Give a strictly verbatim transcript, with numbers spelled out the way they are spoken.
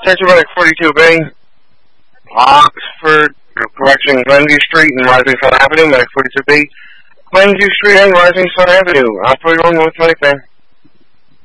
Attention Medic forty-two B, Oxford, correction, Glenview Street and Rising Sun Avenue, Medic forty-two B, Glenview Street and Rising Sun Avenue. Operator on North Medic there.